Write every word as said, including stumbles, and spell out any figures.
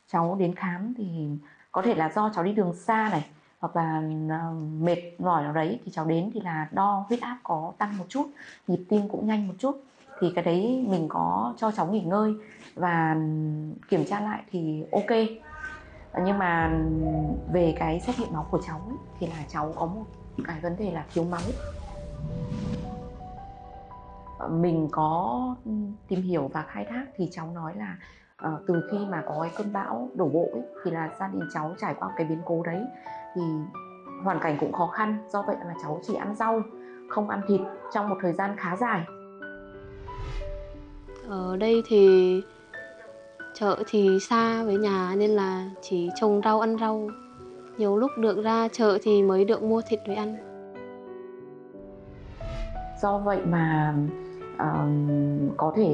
cháu đến khám thì có thể là do cháu đi đường xa này, hoặc là uh, mệt mỏi nào đấy thì cháu đến thì là đo huyết áp có tăng một chút, nhịp tim cũng nhanh một chút, thì cái đấy mình có cho cháu nghỉ ngơi và kiểm tra lại thì ok. Nhưng mà về cái xét nghiệm máu của cháu ấy, thì là cháu có một cái vấn đề là thiếu máu. Mình có tìm hiểu và khai thác thì cháu nói là uh, từ khi mà có cái cơn bão đổ bộ ấy, thì là gia đình cháu trải qua cái biến cố đấy thì hoàn cảnh cũng khó khăn, do vậy là cháu chỉ ăn rau, không ăn thịt trong một thời gian khá dài. Ở đây thì chợ thì xa với nhà nên là chỉ trồng rau ăn rau. Nhiều lúc được ra chợ thì mới được mua thịt về ăn. Do vậy mà uh, có thể